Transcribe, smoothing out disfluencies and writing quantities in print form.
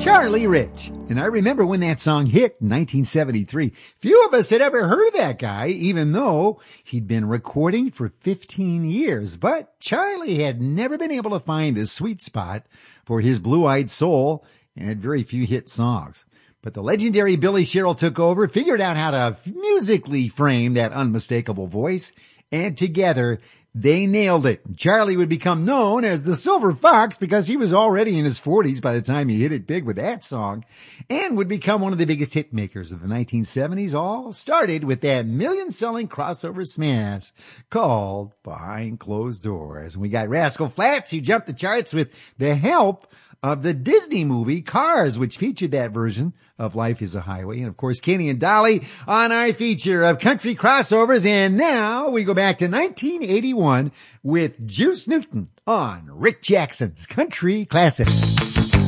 Charlie Rich. And I remember when that song hit in 1973. Few of us had ever heard of that guy, even though he'd been recording for 15 years. But Charlie had never been able to find the sweet spot for his blue-eyed soul and had very few hit songs. But the legendary Billy Sherrill took over, figured out how to musically frame that unmistakable voice, and together they nailed it. Charlie would become known as the Silver Fox because he was already in his 40s by the time he hit it big with that song, and would become one of the biggest hit makers of the 1970s. All started with that million-selling crossover smash called Behind Closed Doors. And we got Rascal Flatts, who jumped the charts with the help of the Disney movie Cars, which featured that version of Life is a Highway. And of course, Kenny and Dolly on our feature of country crossovers. And now we go back to 1981 with Juice Newton on Rick Jackson's Country Classics.